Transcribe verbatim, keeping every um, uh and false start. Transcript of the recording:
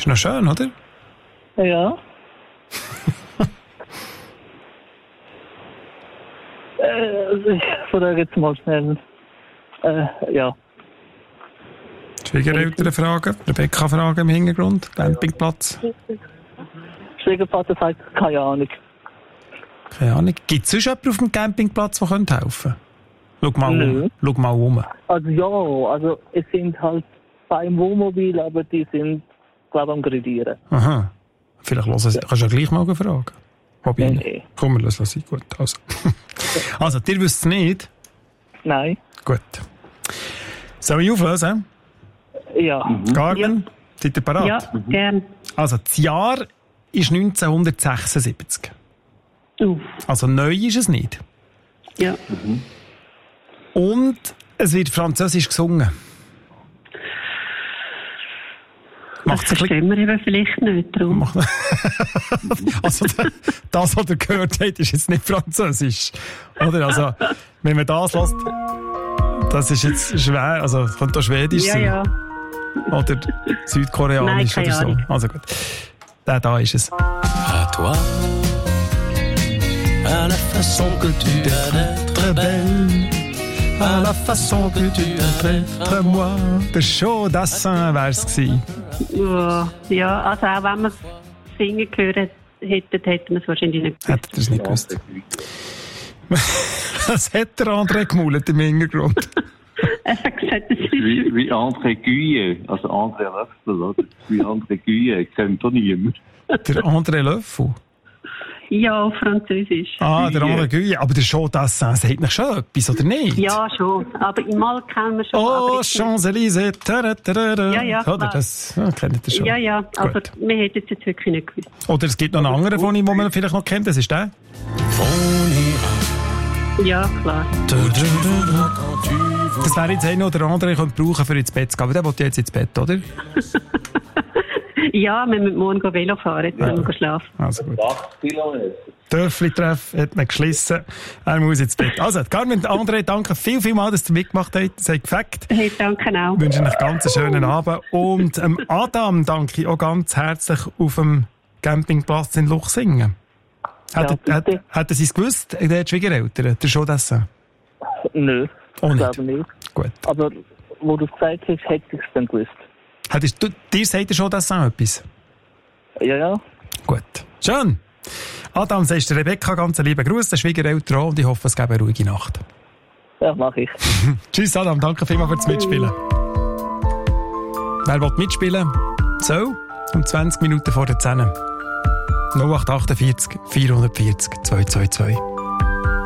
Ist noch schön, oder? Ja. äh, ich frage jetzt mal schnell. Äh, ja. Schwiegereltern fragen, Rebecca fragen im Hintergrund, Campingplatz. Schwiegervater sagt, keine Ahnung. Keine Ahnung. Gibt es sonst jemanden auf dem Campingplatz, der helfen könnte? Schau mal Nö. um. Schau mal um. Also ja, also es sind halt beim Wohnmobil, aber die sind, glaube ich, am Grillieren. Aha. Vielleicht lass es, kannst du ja gleich mal fragen. Wobei, Nee, nee. Komm, wir lassen es sein. Gut, also. Also, ihr wisst es nicht? Nein. Gut. Soll ich auflösen? Ja. Carmen, seid ihr bereit? Ja, gern. Also, das Jahr ist neunzehnhundertsechsundsiebzig. Uh, Also, neu ist es nicht. ja. Und es wird französisch gesungen. Das Macht's ein verstehen wir eben vielleicht nicht. Darum. Macht- Also, das, was ihr gehört habt, ist jetzt nicht französisch. Oder? Also, wenn man das lässt, das ist jetzt schwer, also, es könnte auch schwedisch Ja, sein. ja. Oder südkoreanisch Nein, keine oder so. Ahnung. Also gut. Der da ist es. À toi, à la façon que tu as d'être belle, À la façon que tu es moi. Der Chaudassin wär's gewesen. Ja, ja, also auch wenn wir es singen gehört hätten, hätten wir es wahrscheinlich nicht gewusst. Hättet ihr es nicht gewusst. Was hat der André gemaulet im Hintergrund? Er hat gesagt, das ist... Wie, wie André Guye, also André Löffel, oder? Wie André Guye, kennt doch niemand. Der André Löffel. Ja, auf Französisch. Ah, der André Guye. Aber der Chaudassin sagt nicht schon etwas, oder nicht? Ja, schon. Aber im Mal kennen wir schon. Oh, aber ich- Champs-Élysées. Tada, tada. Ja, ja, Oder? klar. Das ja, kennt ihr schon. Ja, ja, aber Gut. wir hätten es jetzt wirklich nicht gewusst. Oder es gibt noch einen anderen von ihm, den man vielleicht noch kennt. Das ist der. Ja, klar. Das wäre jetzt einer oder andere, den brauchen für ins Bett zu gehen. Aber der will jetzt ins Bett, oder? Ja, wir müssen morgen gehen Velo fahren, jetzt müssen wir schlafen. Also gut. acht Kilometer. Dörfli-Treff hat man geschlissen. Er muss ins Bett. Also, Carmen und André, danke viel, viel mal, dass ihr mitgemacht habt. Das hat gefällt. Hey, danke auch. Ich wünsche euch ganz einen schönen Abend. Und ähm, Adam danke ich auch ganz herzlich auf dem Campingplatz in Luchsingen. Hat, Ja, hat, bitte. hat er es gewusst, der Schwiegereltern, der Chaudassin? Nö, Auch ich nicht. glaube nicht. Gut. Aber wo du es gesagt hast, hätte ich es dann gewusst. Hättest du, dir sagt der Chaudassin etwas? Ja, ja. Gut. Schön. Adam, sagst du Rebecca ganz einen lieben Gruß, der Schwiegereltern auch, und ich hoffe, es gäbe eine ruhige Nacht. Ja, mache ich. Tschüss Adam, danke vielmals fürs Mitspielen. Wer will mitspielen? So, um zwanzig Minuten vor der zehn. null acht acht vier vierhundertvierzig zweihundertzweiundzwanzig.